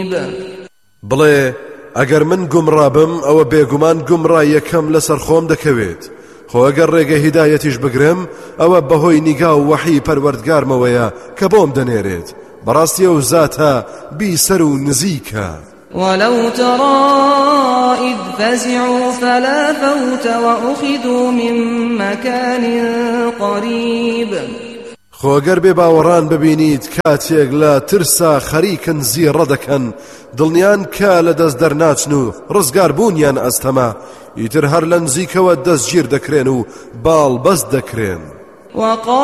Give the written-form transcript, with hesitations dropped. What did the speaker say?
بڵێ ئەگەر من گومڕابم ئەوە بێگومان گومڕاییەکەم لەسەر خۆم دەکەوێت خۆ ئەگەر ڕێگە هیدایەتیش بگرم ئەوە بەهۆی نیگا و وەحی پەروەردگارمەوەیە کە بۆم دەنێرێت بەڕاستی ئەو زاتە بیسەر و نزیکە. ولو ترى إذ فزعوا فلا فوت وأخذوا من مكان قريب خۆگەر بێ باوەڕان ببینیت کاتێک لە ترسا خەریکن زیڕە دەکەن دڵنیان کە لە دەست دەرناچن و ڕزگار بوونیان ئەستەما ئیتر هەر لە نزیکەوە دەستگیر دەکرێن و باڵ بەست دەکرێن.